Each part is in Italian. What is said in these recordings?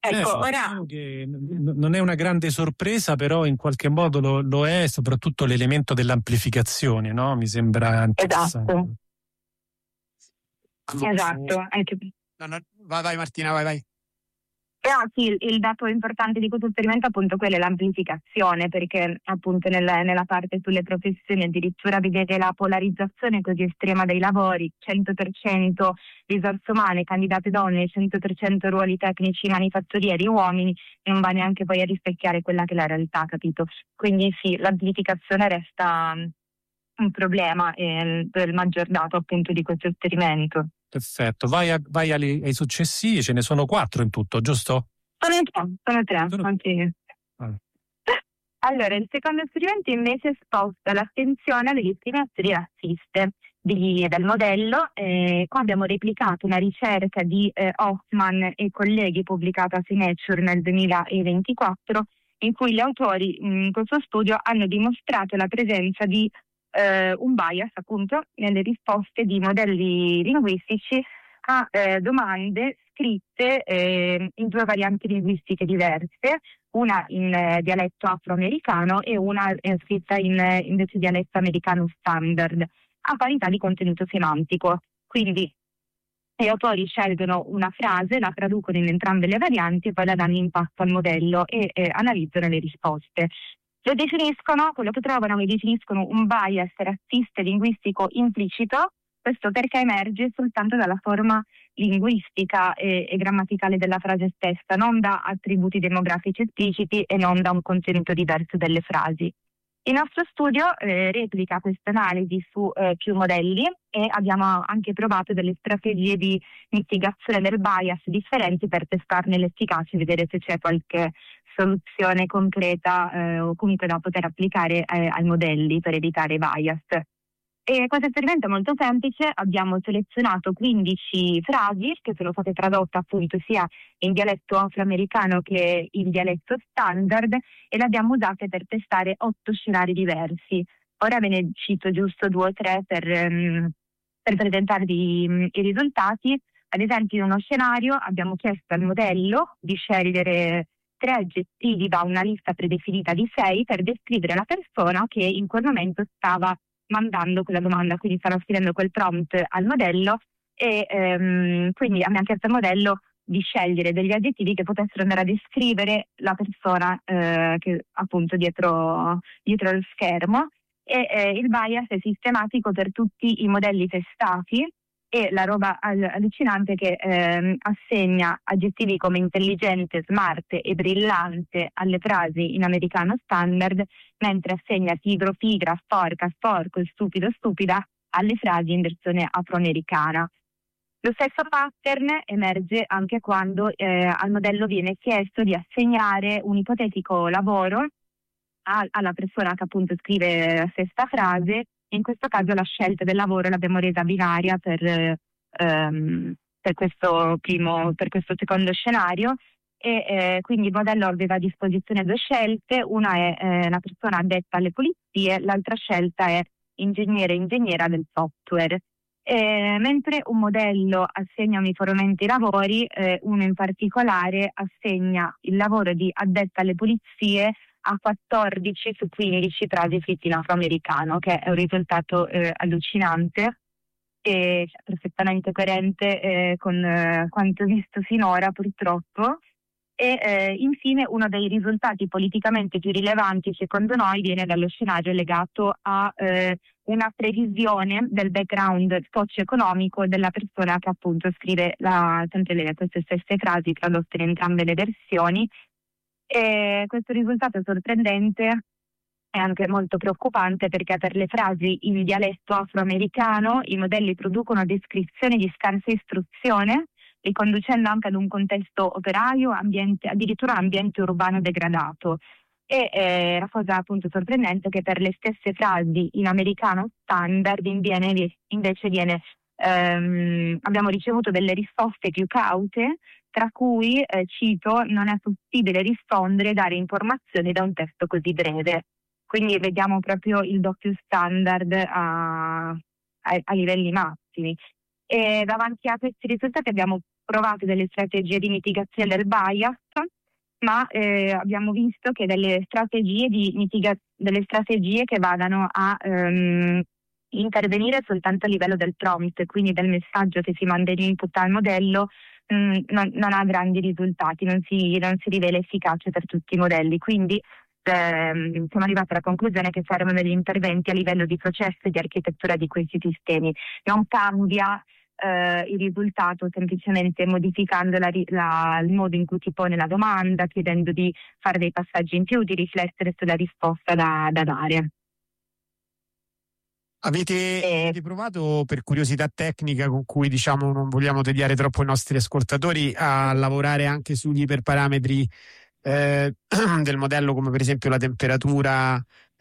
Ecco, ora diciamo che non è una grande sorpresa, però in qualche modo lo è soprattutto l'elemento dell'amplificazione, no? Mi sembra interessante. Esatto. Anche Vai Martina, vai. Però sì, il dato importante di questo esperimento appunto quello è l'amplificazione, perché appunto nella parte sulle professioni addirittura vedete la polarizzazione così estrema dei lavori, 100% risorse umane, candidate donne, 100% ruoli tecnici manifatturieri uomini, non va neanche poi a rispecchiare quella che è la realtà, capito? Quindi sì, l'amplificazione resta un problema per il maggior dato appunto di questo esperimento. Perfetto, vai ai successivi, ce ne sono 4 in tutto, giusto? Sono tre. Anzi. Allora, il secondo esperimento invece sposta l'attenzione alle discriminazioni razziste del modello. Qua abbiamo replicato una ricerca di Hoffman e colleghi pubblicata su Nature nel 2024, in cui gli autori in questo studio hanno dimostrato la presenza di un bias appunto nelle risposte di modelli linguistici a domande scritte in due varianti linguistiche diverse, una in dialetto afroamericano e una scritta in invece dialetto americano standard, a parità di contenuto semantico. Quindi gli autori scelgono una frase, la traducono in entrambe le varianti e poi la danno in pasto al modello e analizzano le risposte. Quello che trovano lo definiscono un bias razzista e linguistico implicito, questo perché emerge soltanto dalla forma linguistica e grammaticale della frase stessa, non da attributi demografici espliciti e non da un contenuto diverso delle frasi. Il nostro studio replica questa analisi su più modelli e abbiamo anche provato delle strategie di mitigazione del bias differenti per testarne l'efficacia e vedere se c'è qualche soluzione concreta o comunque da poter applicare ai modelli per evitare bias. E questo esperimento è molto semplice, abbiamo selezionato 15 frasi che sono state tradotte appunto sia in dialetto afroamericano che in dialetto standard e le abbiamo usate per testare 8 scenari diversi. Ora ve ne cito giusto 2 o 3 per presentarvi i risultati. Ad esempio, in uno scenario abbiamo chiesto al modello di scegliere 3 aggettivi da una lista predefinita di 6 per descrivere la persona che in quel momento stava mandando quella domanda, quindi stava scrivendo quel prompt al modello e quindi abbiamo chiesto al modello di scegliere degli aggettivi che potessero andare a descrivere la persona che appunto dietro lo schermo e il bias è sistematico per tutti i modelli testati e la roba allucinante è che assegna aggettivi come intelligente, smart e brillante alle frasi in americano standard, mentre assegna pigro, pigra, sporca, sporco e stupido, stupida alle frasi in versione afroamericana. Lo stesso pattern emerge anche quando al modello viene chiesto di assegnare un ipotetico lavoro alla persona che appunto scrive la stessa frase. In questo caso la scelta del lavoro l'abbiamo resa binaria per questo secondo scenario e quindi il modello aveva a disposizione 2 scelte, una è la persona addetta alle pulizie, l'altra scelta è ingegnere e ingegnera del software. Mentre un modello assegna uniformemente i lavori, uno in particolare assegna il lavoro di addetta alle pulizie a 14 su 15 frasi scritte in afroamericano, che è un risultato allucinante e perfettamente coerente con quanto visto finora purtroppo. E infine uno dei risultati politicamente più rilevanti secondo noi viene dallo scenario legato a una previsione del background socio-economico della persona che appunto scrive sempre queste stesse frasi tradotte in entrambe le versioni. E questo risultato è sorprendente e anche molto preoccupante perché per le frasi in dialetto afroamericano i modelli producono descrizioni di scarsa istruzione, riconducendo anche ad un contesto operaio, addirittura ambiente urbano degradato. E la cosa appunto sorprendente è che per le stesse frasi in americano standard abbiamo ricevuto delle risposte più caute, tra cui, cito, non è possibile rispondere e dare informazioni da un testo così breve. Quindi vediamo proprio il doppio standard a livelli massimi. E davanti a questi risultati abbiamo provato delle strategie di mitigazione del bias, ma abbiamo visto che delle strategie che vadano a intervenire soltanto a livello del prompt, quindi del messaggio che si manda in input al modello, non ha grandi risultati, non si rivela efficace per tutti i modelli. Quindi siamo arrivati alla conclusione che servono degli interventi a livello di processo e di architettura di questi sistemi. Non cambia il risultato semplicemente modificando il modo in cui ti pone la domanda, chiedendo di fare dei passaggi in più, di riflettere sulla risposta da dare. Avete provato, per curiosità tecnica, con cui diciamo non vogliamo tediare troppo i nostri ascoltatori, a lavorare anche sugli iperparametri del modello, come per esempio la temperatura,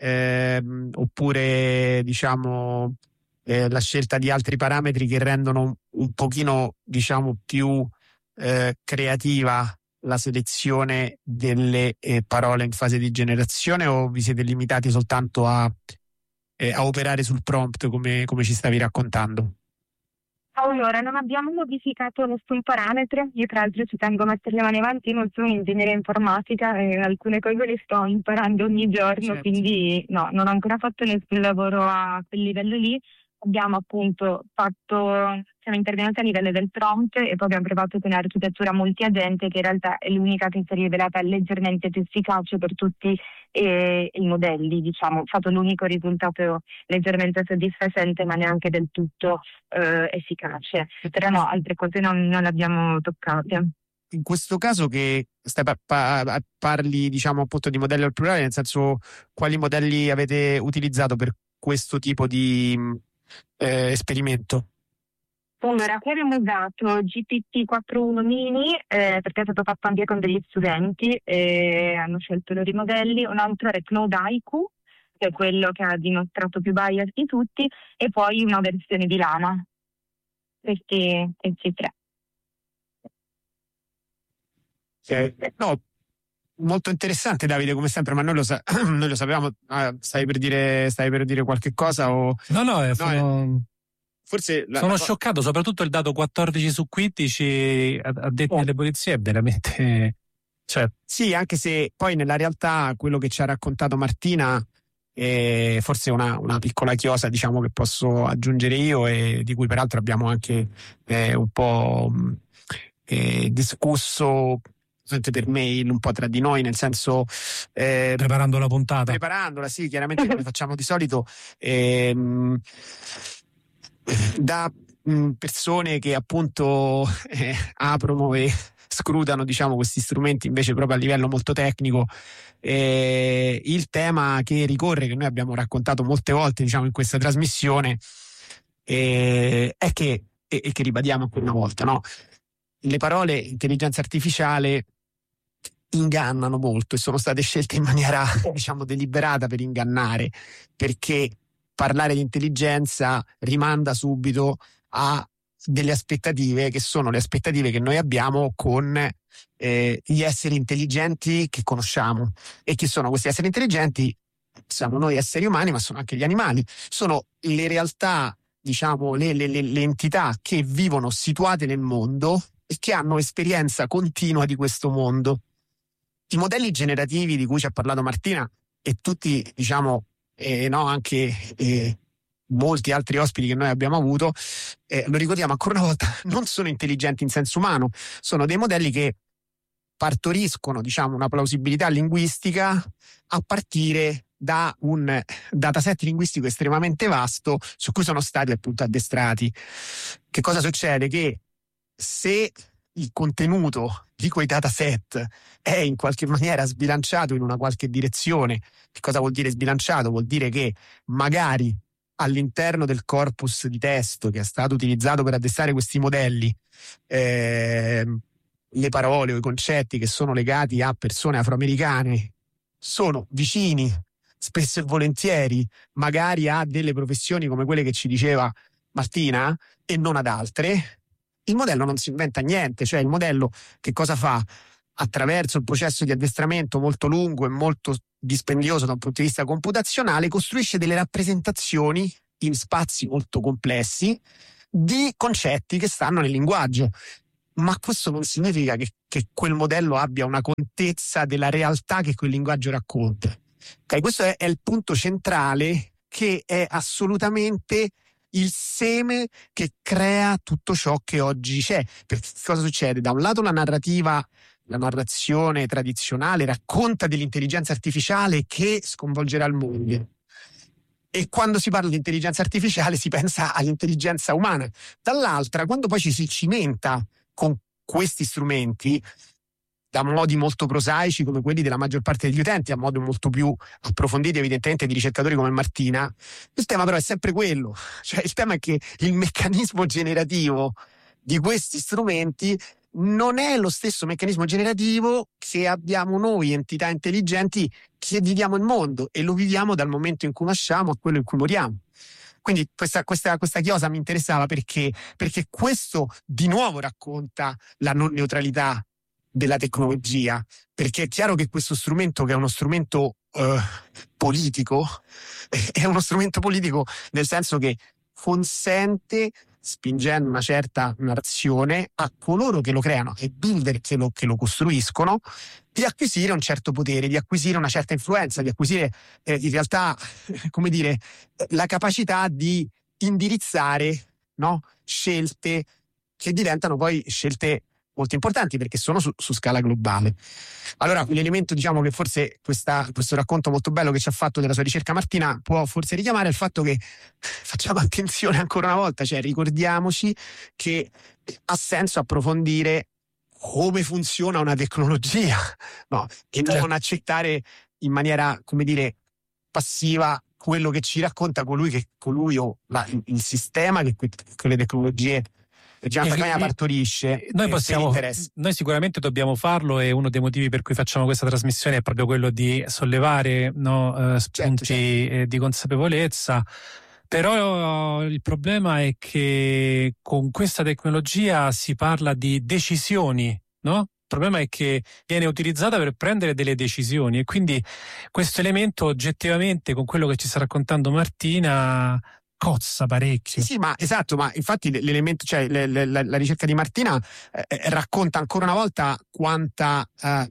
oppure diciamo la scelta di altri parametri che rendono un pochino, diciamo, più creativa la selezione delle parole in fase di generazione, o vi siete limitati soltanto a operare sul prompt come ci stavi raccontando? Allora, non abbiamo modificato nessun parametro. Io tra l'altro ci tengo a mettere le mani avanti, non sono ingegneria informatica e alcune cose le sto imparando ogni giorno, certo. Quindi no, non ho ancora fatto nessun lavoro a quel livello lì. Abbiamo appunto siamo intervenuti a livello del prompt e poi abbiamo provato con un'architettura multiagente, che in realtà è l'unica che si è rivelata leggermente più efficace per tutti i modelli, diciamo. È stato l'unico risultato leggermente soddisfacente, ma neanche del tutto efficace. Però no, altre cose non le abbiamo toccate. In questo caso che parli, diciamo, appunto di modelli al plurale, nel senso, quali modelli avete utilizzato per questo tipo di esperimento? Allora, qui abbiamo usato GPT-4.1 Mini perché è stato fatto anche con degli studenti e hanno scelto loro i modelli. Un altro è Claude Haiku, che è quello che ha dimostrato più bias di tutti, e poi una versione di Llama. Questi tre. No, molto interessante, Davide, come sempre, ma noi lo sapevamo. Stai per dire qualche cosa? Forse sono scioccato, soprattutto il dato 14 su 15 addetti alle pulizie è veramente... Sì, anche se poi nella realtà quello che ci ha raccontato Martina è forse una piccola chiosa, diciamo, che posso aggiungere io, e di cui peraltro abbiamo anche un po' discusso per mail, un po' tra di noi, nel senso preparando la puntata. Preparandola, sì, chiaramente come facciamo di solito, da persone che appunto aprono e scrutano, diciamo, questi strumenti invece proprio a livello molto tecnico. Il tema che ricorre, che noi abbiamo raccontato molte volte, diciamo, in questa trasmissione, è che, e che ribadiamo ancora una volta, no? Le parole intelligenza artificiale ingannano molto e sono state scelte in maniera, diciamo, deliberata per ingannare, perché parlare di intelligenza rimanda subito a delle aspettative che sono le aspettative che noi abbiamo con gli esseri intelligenti che conosciamo. E chi sono questi esseri intelligenti? Siamo noi esseri umani, ma sono anche gli animali, sono le realtà, diciamo, le entità che vivono situate nel mondo e che hanno esperienza continua di questo mondo. I modelli generativi di cui ci ha parlato Martina, e tutti, diciamo, anche molti altri ospiti che noi abbiamo avuto, lo ricordiamo ancora una volta, non sono intelligenti in senso umano, sono dei modelli che partoriscono, diciamo, una plausibilità linguistica a partire da un dataset linguistico estremamente vasto su cui sono stati appunto addestrati. Che cosa succede? Che se il contenuto di quei dataset è in qualche maniera sbilanciato in una qualche direzione, che cosa vuol dire sbilanciato? Vuol dire che magari all'interno del corpus di testo che è stato utilizzato per addestrare questi modelli, le parole o i concetti che sono legati a persone afroamericane sono vicini spesso e volentieri magari a delle professioni come quelle che ci diceva Martina e non ad altre. Il modello non si inventa niente, cioè il modello che cosa fa? Attraverso il processo di addestramento molto lungo e molto dispendioso da un punto di vista computazionale, costruisce delle rappresentazioni in spazi molto complessi di concetti che stanno nel linguaggio. ma questo non significa che quel modello abbia una contezza della realtà che quel linguaggio racconta. Okay? Questo è il punto centrale, che è assolutamente il seme che crea tutto ciò che oggi c'è. Perché cosa succede? Da un lato la narrazione tradizionale racconta dell'intelligenza artificiale che sconvolgerà il mondo. E quando si parla di intelligenza artificiale si pensa all'intelligenza umana. Dall'altra, quando poi ci si cimenta con questi strumenti, da modi molto prosaici come quelli della maggior parte degli utenti a modi molto più approfonditi evidentemente di ricercatori come Martina, il tema però è sempre quello, cioè il tema è che il meccanismo generativo di questi strumenti non è lo stesso meccanismo generativo che abbiamo noi, entità intelligenti, che viviamo il mondo, e lo viviamo dal momento in cui nasciamo a quello in cui moriamo. Quindi questa chiosa mi interessava perché questo di nuovo racconta la non neutralità della tecnologia, perché è chiaro che questo strumento, che è uno strumento politico, è uno strumento politico nel senso che consente, spingendo una certa narrazione, a coloro che lo creano, ai builder che lo costruiscono, di acquisire un certo potere, di acquisire una certa influenza, di acquisire in realtà, come dire, la capacità di indirizzare, no, scelte che diventano poi scelte molto importanti perché sono su scala globale. Allora, l'elemento, diciamo, che forse questo racconto molto bello che ci ha fatto della sua ricerca Martina può forse richiamare il fatto che facciamo attenzione ancora una volta, cioè ricordiamoci che ha senso approfondire come funziona una tecnologia, no? E non accettare in maniera, come dire, passiva quello che ci racconta colui o il sistema che quelle tecnologie partorisce. Noi sicuramente dobbiamo farlo, e uno dei motivi per cui facciamo questa trasmissione è proprio quello di sollevare spunti certo. Di consapevolezza. Però il problema è che con questa tecnologia si parla di decisioni, no? Il problema è che viene utilizzata per prendere delle decisioni, e quindi questo elemento oggettivamente, con quello che ci sta raccontando Martina, cozza parecchio. Sì, ma esatto, ma infatti l'elemento, cioè la ricerca di Martina racconta ancora una volta quanta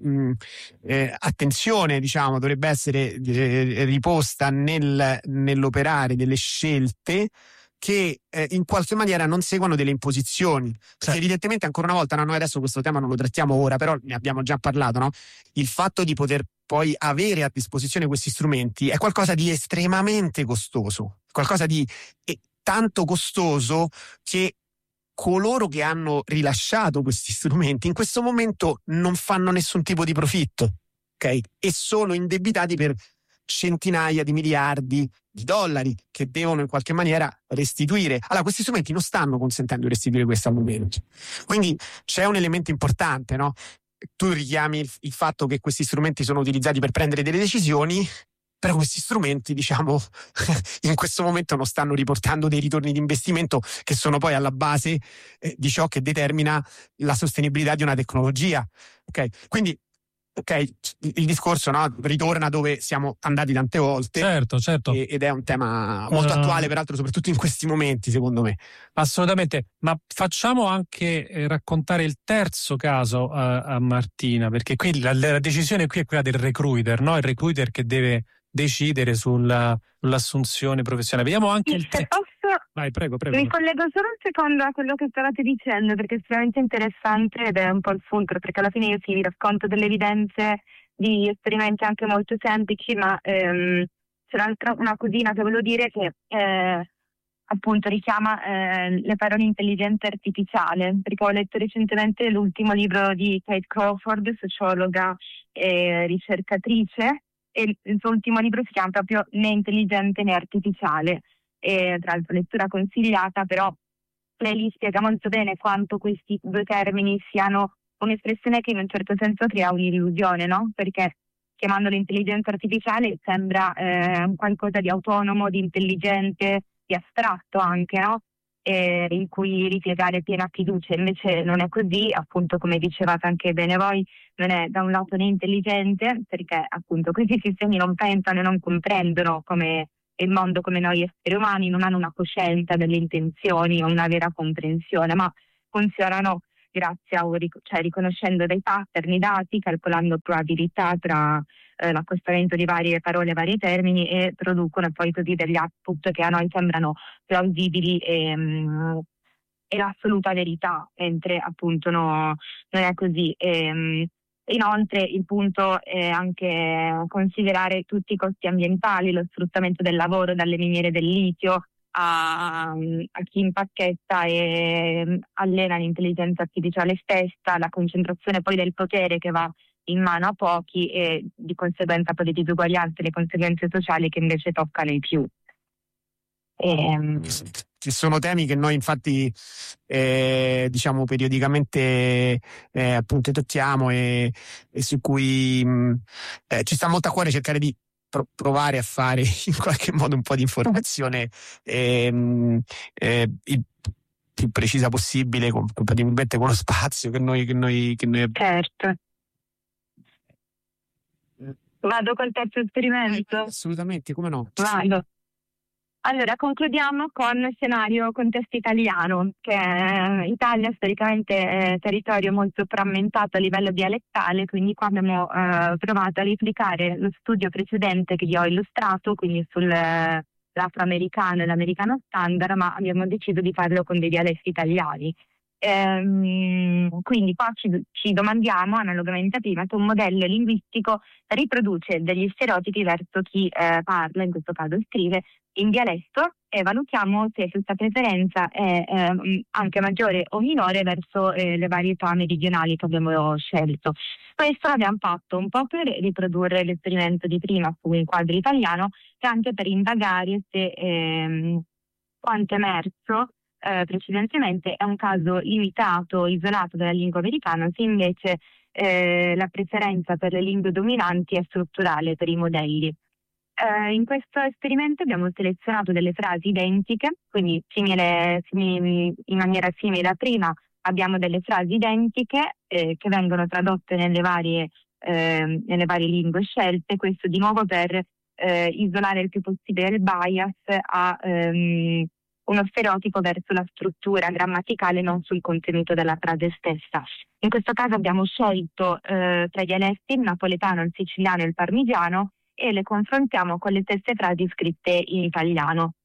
attenzione, diciamo, dovrebbe essere riposta nell'operare delle scelte che in qualche maniera non seguono delle imposizioni. Perché evidentemente, ancora una volta, noi adesso questo tema non lo trattiamo ora, però ne abbiamo già parlato, no? Il fatto di poter poi avere a disposizione questi strumenti è qualcosa di estremamente costoso, qualcosa di tanto costoso che coloro che hanno rilasciato questi strumenti in questo momento non fanno nessun tipo di profitto, ok? E sono indebitati per centinaia di miliardi di dollari che devono in qualche maniera restituire. Allora, questi strumenti non stanno consentendo di restituire questo al momento. Quindi c'è un elemento importante, no? Tu richiami il fatto che questi strumenti sono utilizzati per prendere delle decisioni, però questi strumenti, diciamo, in questo momento non stanno riportando dei ritorni di investimento che sono poi alla base di ciò che determina la sostenibilità di una tecnologia. Ok? Quindi il discorso, no, ritorna dove siamo andati tante volte. Certo. Ed è un tema molto attuale, peraltro, soprattutto in questi momenti, secondo me. Assolutamente. Ma facciamo anche raccontare il terzo caso a Martina, perché qui la decisione qui è quella del recruiter, no? Il recruiter che deve decidere sull'assunzione professionale. Vediamo anche il terzo. Vai, prego. Mi collego solo un secondo a quello che stavate dicendo, perché è estremamente interessante ed è un po' il fulcro, perché alla fine io vi racconto delle evidenze di esperimenti anche molto semplici, ma c'è una cosina che volevo dire che appunto richiama le parole intelligenza artificiale, perché ho letto recentemente l'ultimo libro di Kate Crawford, sociologa e ricercatrice, e il suo ultimo libro si chiama proprio Né intelligente né artificiale. E tra l'altro lettura consigliata, però lei lì spiega molto bene quanto questi due termini siano un'espressione che in un certo senso crea un'illusione, no? Perché chiamandolo intelligenza artificiale sembra qualcosa di autonomo, di intelligente, di astratto anche, no? In cui ripiegare piena fiducia. Invece non è così, appunto, come dicevate anche bene voi, non è da un lato né intelligente, perché appunto questi sistemi non pensano e non comprendono come il mondo come noi esseri umani, non hanno una coscienza delle intenzioni o una vera comprensione, ma funzionano grazie a riconoscendo dei pattern, i dati, calcolando probabilità tra l'accostamento di varie parole, vari termini, e producono poi così degli output che a noi sembrano plausibili e l'assoluta verità, mentre appunto non è così. Inoltre il punto è anche considerare tutti i costi ambientali, lo sfruttamento del lavoro, dalle miniere del litio a chi impacchetta e allena l'intelligenza artificiale stessa, la concentrazione poi del potere che va in mano a pochi e di conseguenza poi le disuguaglianze, le conseguenze sociali che invece toccano i più. Ci sono temi che noi infatti diciamo periodicamente appunto trattiamo e su cui ci sta molto a cuore cercare di provare a fare in qualche modo un po' di informazione il più precisa possibile, compatibilmente con lo spazio che noi abbiamo. Certo. Vado col terzo esperimento? Assolutamente, come no? Vado. Allora, concludiamo con scenario contesto italiano, che Italia storicamente è territorio molto frammentato a livello dialettale, quindi qua abbiamo provato a replicare lo studio precedente che vi ho illustrato, quindi sull'afroamericano e l'americano standard, ma abbiamo deciso di farlo con dei dialetti italiani. Quindi qua ci domandiamo, analogamente a prima, se un modello linguistico riproduce degli stereotipi verso chi parla, in questo caso scrive, in dialetto, e valutiamo se questa preferenza è anche maggiore o minore verso le varietà meridionali che abbiamo scelto. Questo l'abbiamo fatto un po' per riprodurre l'esperimento di prima su un quadro italiano, e anche per indagare se quanto emerso precedentemente è un caso limitato, isolato dalla lingua americana, se invece la preferenza per le lingue dominanti è strutturale per i modelli. In questo esperimento abbiamo selezionato delle frasi identiche, quindi in maniera simile a prima abbiamo delle frasi identiche che vengono tradotte nelle varie lingue scelte, questo di nuovo per isolare il più possibile il bias a uno stereotipo verso la struttura grammaticale, non sul contenuto della frase stessa. In questo caso abbiamo scelto tra i dialetti il napoletano, il siciliano e il parmigiano, e le confrontiamo con le stesse frasi scritte in italiano.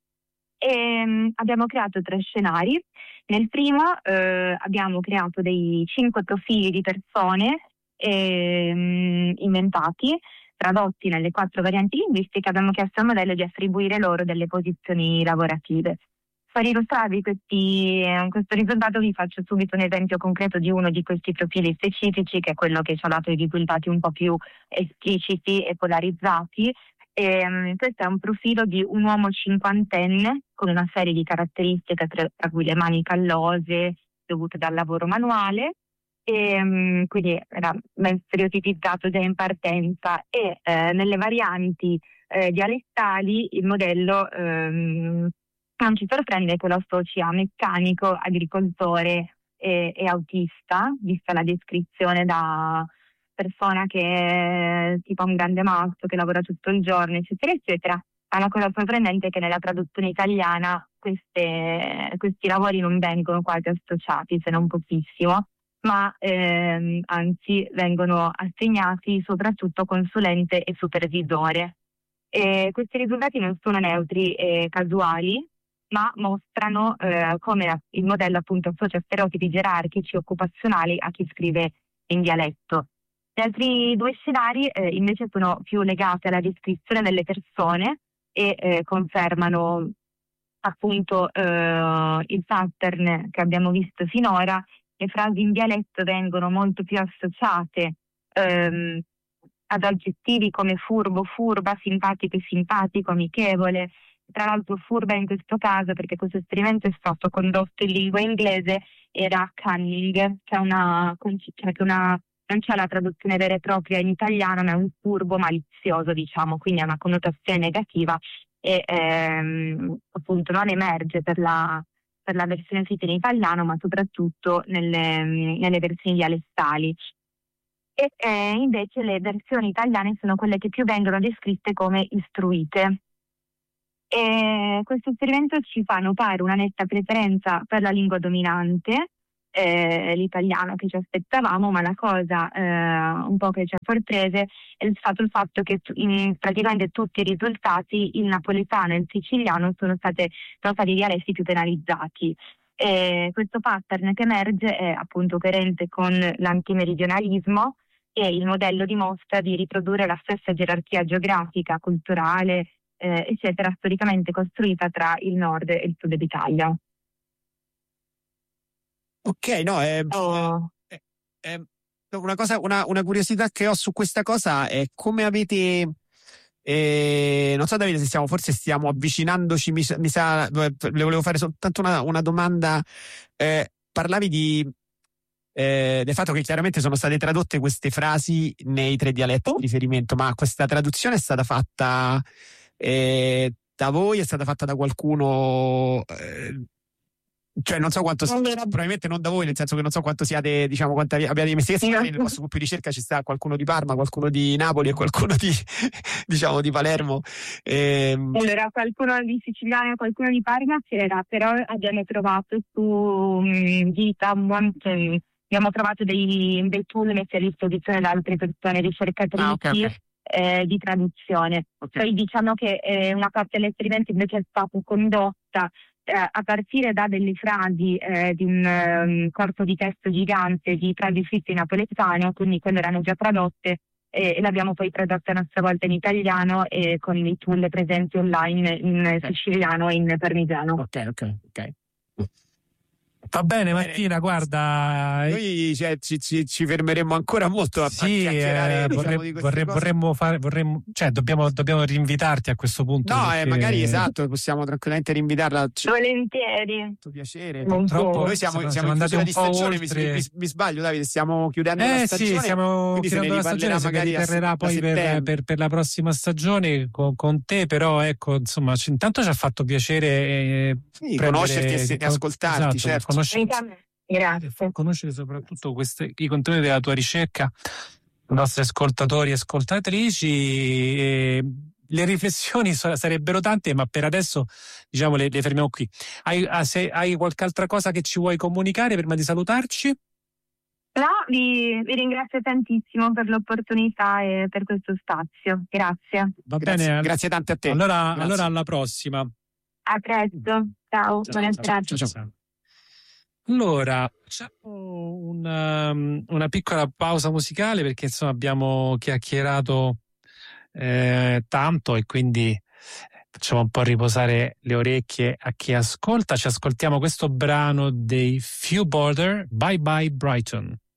Abbiamo creato 3 scenari. Nel primo abbiamo creato dei 5 profili di persone inventati, tradotti nelle 4 varianti linguistiche. Abbiamo chiesto al modello di attribuire loro delle posizioni lavorative. Per illustrarvi questo risultato vi faccio subito un esempio concreto di uno di questi profili specifici, che è quello che ci ha dato i risultati un po' più espliciti e polarizzati. Questo è un profilo di un uomo cinquantenne con una serie di caratteristiche tra cui le mani callose dovute dal lavoro manuale, quindi era ben stereotipizzato già in partenza, e nelle varianti dialettali il modello non ci sorprende che lo associa meccanico, agricoltore e autista, vista la descrizione da persona che è tipo un grande matto che lavora tutto il giorno, eccetera, eccetera. Ma la cosa sorprendente è che nella traduzione italiana questi lavori non vengono quasi associati, se non pochissimo, ma anzi vengono assegnati soprattutto consulente e supervisore. Questi risultati non sono neutri e casuali, ma mostrano come il modello appunto associa stereotipi gerarchici occupazionali a chi scrive in dialetto. Gli altri 2 scenari invece sono più legati alla descrizione delle persone e confermano appunto il pattern che abbiamo visto finora. Le frasi in dialetto vengono molto più associate ad aggettivi come furbo, furba, simpatico e simpatico, amichevole. Tra l'altro furba in questo caso, perché questo esperimento è stato condotto in lingua inglese, era cunning, non c'è la traduzione vera e propria in italiano, ma è un furbo malizioso, diciamo, quindi ha una connotazione negativa e appunto non emerge per la versione scritta in italiano, ma soprattutto nelle versioni dialettali. E invece le versioni italiane sono quelle che più vengono descritte come istruite. E questo esperimento ci fa notare una netta preferenza per la lingua dominante, l'italiano che ci aspettavamo, ma la cosa un po' che ci ha sorprese è stato il fatto che in praticamente tutti i risultati, il napoletano e il siciliano sono stati i dialetti più penalizzati. Questo pattern che emerge è appunto coerente con l'antimeridionalismo, e il modello dimostra di riprodurre la stessa gerarchia geografica, culturale, eccetera, storicamente costruita tra il nord e il sud d'Italia. Ok, no, una cosa, una curiosità che ho su questa cosa è come avete. Non so, Davide, se forse stiamo avvicinandoci. Mi sa, le volevo fare soltanto una domanda. Parlavi del fatto che chiaramente sono state tradotte queste frasi nei 3 dialetti di riferimento, ma questa traduzione è stata fatta da voi, è stata fatta da qualcuno? Cioè non so quanto, probabilmente non da voi, nel senso che non so quanto siate, diciamo, quanto abbiate dimestichezza. Nel vostro gruppo di ricerca ci sta qualcuno di Parma, qualcuno di Napoli e qualcuno di diciamo di Palermo. Allora, qualcuno di siciliano e qualcuno di Parma c'era, però abbiamo trovato su GitHub, abbiamo trovato dei tool messi a disposizione da altre persone ricercatrici. Okay. Di traduzione. Poi diciamo che una parte dell'esperimento invece è stata condotta a partire da delle frasi di un corpo di testo gigante di frasi scritte in napoletano, quindi quelle erano già tradotte, e l'abbiamo poi tradotte a nostra volta in italiano e con i tool presenti online in siciliano e in parmigiano. Ok. Va bene, Martina, guarda. Noi ci fermeremo ancora molto a chiacchierare. Dobbiamo rinvitarti a questo punto. No, magari esatto, possiamo tranquillamente rinvitarla. Volentieri. Molto piacere. Noi siamo andati un po' oltre. Mi sbaglio, Davide, stiamo chiudendo la stagione. Sì, stiamo chiudendo la stagione, magari ritornerà poi per la prossima stagione con te, però ecco, insomma, intanto ci ha fatto piacere conoscerti e ascoltarti, esatto, certo. Grazie. Conoscere soprattutto i contenuti della tua ricerca, i nostri ascoltatori e ascoltatrici. Le riflessioni sarebbero tante, ma per adesso diciamo le fermiamo qui. Hai qualche altra cosa che ci vuoi comunicare prima di salutarci? No, vi ringrazio tantissimo per l'opportunità e per questo spazio. Grazie. Bene. Grazie tante a te. Allora alla prossima. A presto. Ciao. Buona serata. Ciao. Allora, facciamo una piccola pausa musicale, perché insomma abbiamo chiacchierato tanto, e quindi facciamo un po' riposare le orecchie a chi ascolta. Ci ascoltiamo questo brano dei Few Border, Bye Bye Brighton.